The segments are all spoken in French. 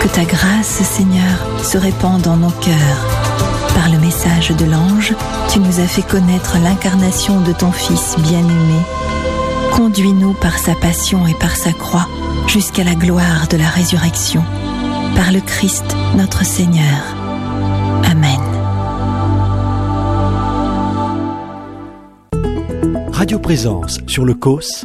Que ta grâce, Seigneur, se répande dans nos cœurs. Par le message de l'ange, tu nous as fait connaître l'incarnation de ton Fils bien-aimé. Conduis-nous par sa passion et par sa croix jusqu'à la gloire de la résurrection. Par le Christ, notre Seigneur. Amen. Radio Présence sur le COS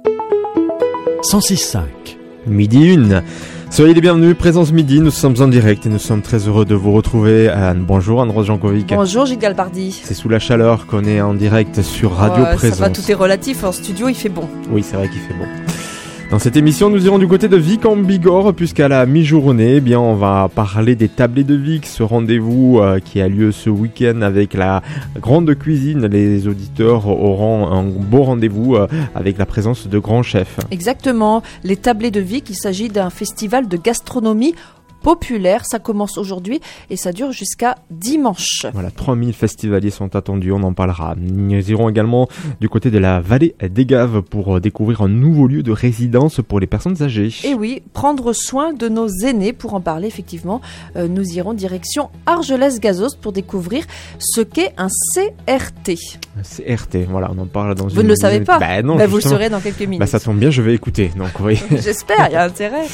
106.5. Midi 1. Soyez les bienvenus, Présence Midi, nous sommes en direct et nous sommes très heureux de vous retrouver. Bonjour Anne-Rose Jankovic. Bonjour Gilles Galbardi. C'est sous la chaleur qu'on est en direct sur Radio Présence. Ça va, tout est relatif, en studio il fait bon. Oui, c'est vrai qu'il fait bon. Dans cette émission, nous irons du côté de Vic en Bigorre, puisqu'à la mi-journée, on va parler des tablés de Vic, ce rendez-vous qui a lieu ce week-end avec la grande cuisine. Les auditeurs auront un beau rendez-vous avec la présence de grands chefs. Exactement, les tablés de Vic, il s'agit d'un festival de gastronomie populaire. Ça commence aujourd'hui et ça dure jusqu'à dimanche. Voilà, 3000 festivaliers sont attendus, on en parlera. Nous irons également du côté de la vallée des Gaves pour découvrir un nouveau lieu de résidence pour les personnes âgées. Et oui, prendre soin de nos aînés. Pour en parler, effectivement, nous irons direction Argelès-Gazost pour découvrir ce qu'est un CRT. CRT, voilà, on en parle dans une... Vous ne le savez pas? Non, vous le saurez dans quelques minutes. Ça tombe bien, je vais écouter. Donc, oui. J'espère, il y a intérêt.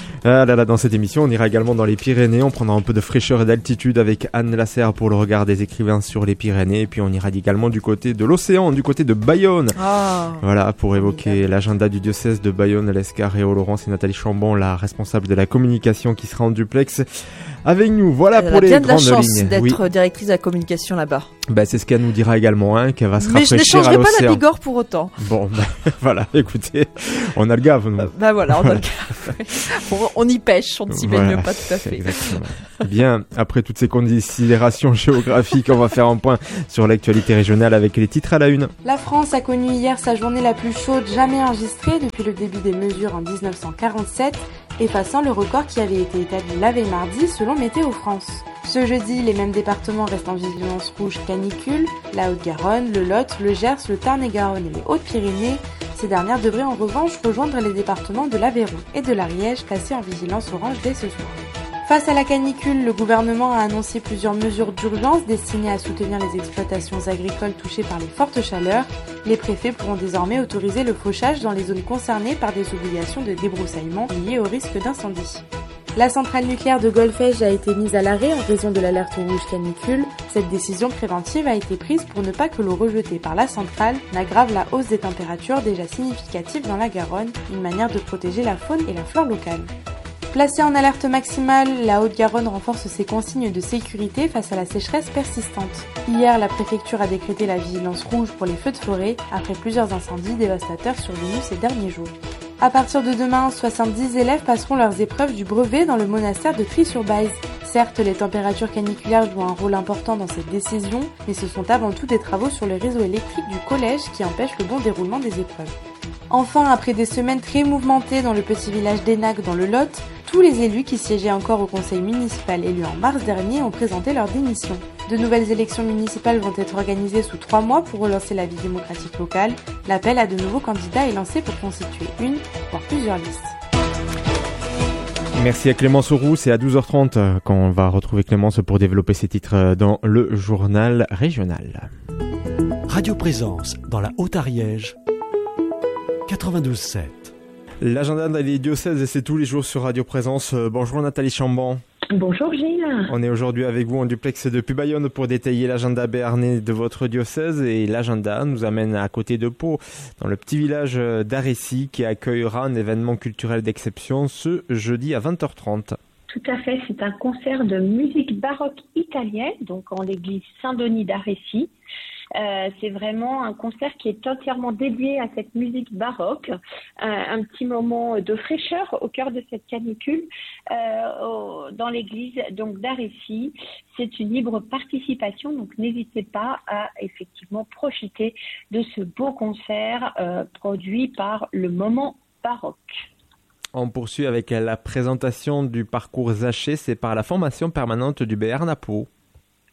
Dans cette émission, on ira également dans les Pyrénées, on prendra un peu de fraîcheur et d'altitude avec Anne Lasserre pour le regard des écrivains sur les Pyrénées, et puis on ira également du côté de l'océan, du côté de Bayonne. Voilà, pour évoquer l'agenda du diocèse de Bayonne, l'Escar et Oloron, c'est Nathalie Chambon, la responsable de la communication qui sera en duplex avec nous. Voilà pour les grandes lignes. Elle a bien de la chance d'être directrice de la communication là-bas. C'est ce qu'elle nous dira également, qu'elle va se rafraîchir à l'océan. Mais je n'échangerai pas la Bigorre pour autant. Bon, voilà, écoutez, on a le gave, nous. Voilà, on a le gave. On y pêche, on ne s'y baigne pas tout à fait. Exactement. Bien, après toutes ces considérations géographiques, on va faire un point sur l'actualité régionale avec les titres à la une. La France a connu hier sa journée la plus chaude jamais enregistrée depuis le début des mesures en 1947, effaçant le record qui avait été établi la veille mardi selon Météo France. Ce jeudi, les mêmes départements restent en vigilance rouge canicule, la Haute-Garonne, le Lot, le Gers, le Tarn-et-Garonne et les Hautes-Pyrénées. Ces dernières devraient en revanche rejoindre les départements de l'Aveyron et de l'Ariège placés en vigilance orange dès ce soir. Face à la canicule, le gouvernement a annoncé plusieurs mesures d'urgence destinées à soutenir les exploitations agricoles touchées par les fortes chaleurs. Les préfets pourront désormais autoriser le fauchage dans les zones concernées par des obligations de débroussaillement liées au risque d'incendie. La centrale nucléaire de Golfech a été mise à l'arrêt en raison de l'alerte rouge canicule. Cette décision préventive a été prise pour ne pas que l'eau rejetée par la centrale n'aggrave la hausse des températures déjà significative dans la Garonne, une manière de protéger la faune et la flore locale. Placée en alerte maximale, la Haute-Garonne renforce ses consignes de sécurité face à la sécheresse persistante. Hier, la préfecture a décrété la vigilance rouge pour les feux de forêt, après plusieurs incendies dévastateurs survenus ces derniers jours. À partir de demain, 70 élèves passeront leurs épreuves du brevet dans le monastère de Trie-sur-Baïse. Certes, les températures caniculaires jouent un rôle important dans cette décision, mais ce sont avant tout des travaux sur le réseau électrique du collège qui empêchent le bon déroulement des épreuves. Enfin, après des semaines très mouvementées dans le petit village d'Enac dans le Lot, tous les élus qui siégeaient encore au conseil municipal élu en mars dernier ont présenté leur démission. De nouvelles élections municipales vont être organisées sous 3 mois pour relancer la vie démocratique locale. L'appel à de nouveaux candidats est lancé pour constituer une, voire plusieurs listes. Merci à Clémence Auroux, c'est à 12h30 qu'on va retrouver Clémence pour développer ses titres dans le journal régional. Radio Présence dans la Haute-Ariège 92.7. L'agenda des diocèses, c'est tous les jours sur Radio Présence. Bonjour Nathalie Chambon. Bonjour Gilles. On est aujourd'hui avec vous en duplex depuis Bayonne pour détailler l'agenda béarnais de votre diocèse, et l'agenda nous amène à côté de Pau, dans le petit village d'Arécy qui accueillera un événement culturel d'exception ce jeudi à 20h30. Tout à fait, c'est un concert de musique baroque italienne, donc en l'église Saint-Denis d'Arécy. C'est vraiment un concert qui est entièrement dédié à cette musique baroque, un petit moment de fraîcheur au cœur de cette canicule dans l'église donc d'Arécy. C'est une libre participation, donc n'hésitez pas à effectivement profiter de ce beau concert produit par le Moment Baroque. On poursuit avec la présentation du parcours Zaché, c'est par la formation permanente du Béarn à Pau.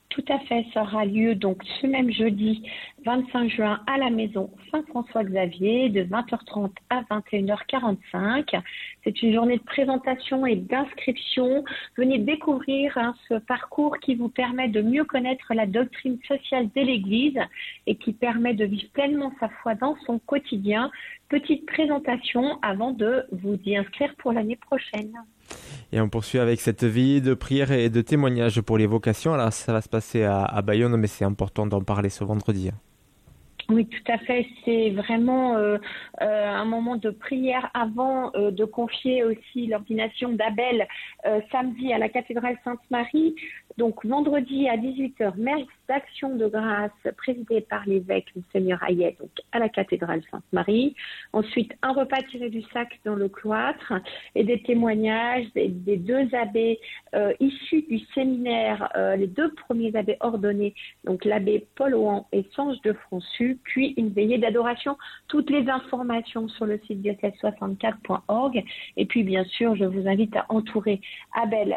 Tout à fait, ça aura lieu donc ce même jeudi 25 juin à la maison Saint-François-Xavier de 20h30 à 21h45. C'est une journée de présentation et d'inscription. Venez découvrir ce parcours qui vous permet de mieux connaître la doctrine sociale de l'Église et qui permet de vivre pleinement sa foi dans son quotidien. Petite présentation avant de vous y inscrire pour l'année prochaine. Et on poursuit avec cette vie de prière et de témoignage pour les vocations. Alors ça va se passer à Bayonne, mais c'est important d'en parler ce vendredi. Oui, tout à fait. C'est vraiment un moment de prière avant de confier aussi l'ordination d'Abel samedi à la cathédrale Sainte-Marie. Donc vendredi à 18h, messe d'action de grâce présidée par l'évêque Monseigneur Hayet, donc à la cathédrale Sainte-Marie. Ensuite, un repas tiré du sac dans le cloître et des témoignages des deux abbés issus du séminaire, les deux premiers abbés ordonnés, donc l'abbé Paul Ohan et Sange de Françu, puis une veillée d'adoration. Toutes les informations sur le site diocèse64.org. Et puis, bien sûr, je vous invite à entourer Abel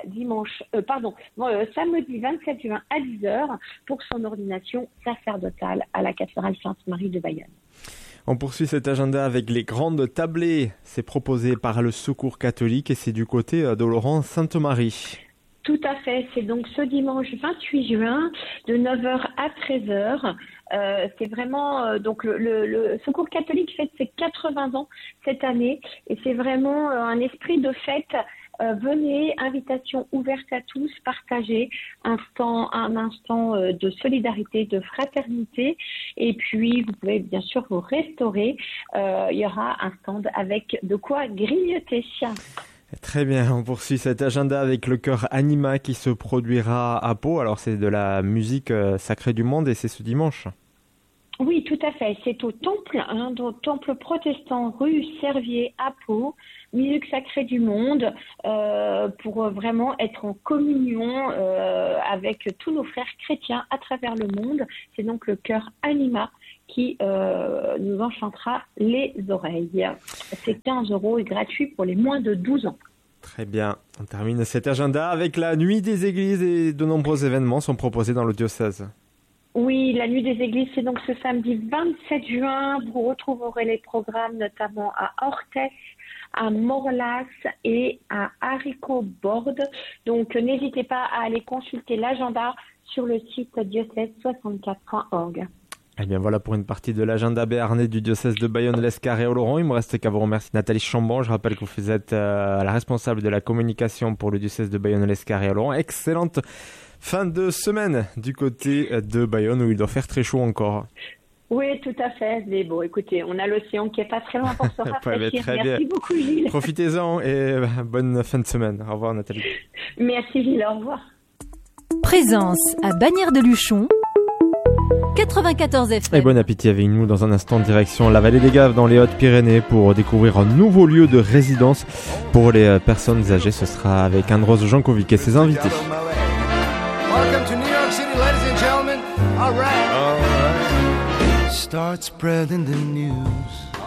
samedi 27 juin à 10h pour son ordination sacerdotale à la cathédrale Sainte-Marie de Bayonne. On poursuit cet agenda avec les grandes tablées. C'est proposé par le Secours catholique et c'est du côté d'Oloron-Sainte-Marie. Tout à fait, c'est donc ce dimanche 28 juin de 9h à 13h. C'est vraiment donc le Secours catholique fête ses 80 ans cette année et c'est vraiment un esprit de fête. Venez, invitation ouverte à tous, partagez un instant de solidarité, de fraternité et puis vous pouvez bien sûr vous restaurer. Il y aura un stand avec de quoi grignoter. Très bien, on poursuit cet agenda avec le chœur Anima qui se produira à Pau. Alors c'est de la musique sacrée du monde et c'est ce dimanche. Oui, tout à fait. C'est au temple protestant rue Servier à Pau, musique sacrée du monde, pour vraiment être en communion avec tous nos frères chrétiens à travers le monde. C'est donc le chœur Anima qui nous enchantera les oreilles. C'est 15 € et gratuit pour les moins de 12 ans. Très bien, on termine cet agenda avec la nuit des églises et de nombreux événements sont proposés dans le diocèse. Oui, la nuit des églises, c'est donc ce samedi 27 juin. Vous retrouverez les programmes notamment à Orthès, à Morlas et à Haricot-Borde. Donc, n'hésitez pas à aller consulter l'agenda sur le site diocèse64.org. Eh bien voilà pour une partie de l'agenda béarnais du diocèse de Bayonne-l'Escarré-Oloron. Il me reste qu'à vous remercier Nathalie Chambon. Je rappelle que vous êtes la responsable de la communication pour le diocèse de Bayonne-l'Escarré-Oloron. Excellente fin de semaine du côté de Bayonne où il doit faire très chaud encore. Oui, tout à fait. Mais bon, écoutez, on a l'océan qui est pas très loin pour se rafraîchir. Merci beaucoup, Gilles. Profitez-en et bonne fin de semaine. Au revoir, Nathalie. Merci, Gilles. Au revoir. Présence à Bagnères-de-Luchon, 94 FM. Et bon appétit avec nous dans un instant, direction la vallée des Gaves dans les Hautes-Pyrénées pour découvrir un nouveau lieu de résidence pour les personnes âgées. Ce sera avec Anne-Rose Jankovic et ses invités. Welcome to New York City, ladies and gentlemen. All right. Start spreading the news.